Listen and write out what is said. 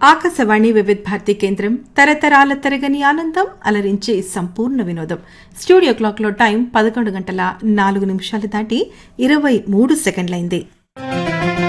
ఆకాశవాణి వివిధ భారతి కేంద్రం తరతరాల తరగని ఆనందం అలరించే సంపూర్ణ వినోదం. స్టూడియో క్లాక్ లో టైం 11 గంటల 4 నిమిషాలు దాటి 23 సెకండ్లైంది.